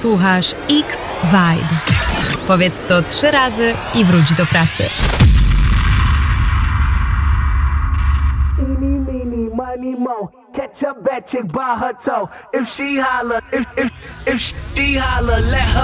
Słuchasz X-Vibe. Powiedz to 3 razy i wróć do pracy. Eeny, meeny, money, mo. Catch a bad chick by her toe. If she holler, if she holler, let her